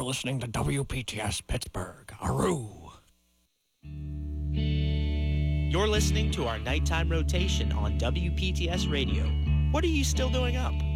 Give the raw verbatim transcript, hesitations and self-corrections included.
listening to W P T S Pittsburgh. Aroo. You're listening to our nighttime rotation on W P T S Radio. What are you still doing up?